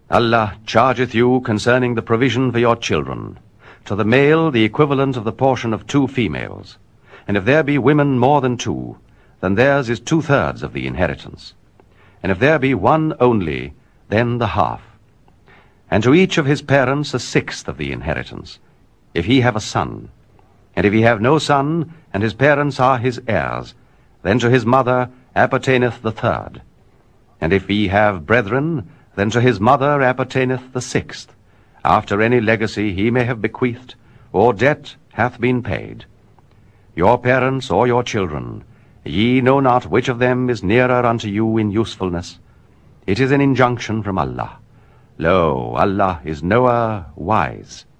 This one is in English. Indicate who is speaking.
Speaker 1: Allah chargeth you concerning the provision for your children, to the male the equivalent of the portion of 2 females, and if there be women more than 2, then theirs is 2/3 of the inheritance, and if there be one only, then the half. And to each of his parents 1/6 of the inheritance, if he have a son. And if he have no son, and his parents are his heirs, then to his mother appertaineth the 1/3. And if he have brethren, then to his mother appertaineth the 1/6, after any legacy he may have bequeathed, or debt hath been paid. Your parents or your children, ye know not which of them is nearer unto you in usefulness. It is an injunction from Allah. Lo, Allah is knower, wise.